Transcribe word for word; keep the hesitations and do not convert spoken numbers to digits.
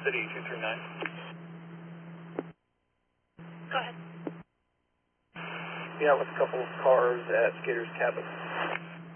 City two three nine. Go ahead. Yeah, with a couple of cars at Skater's Cabin.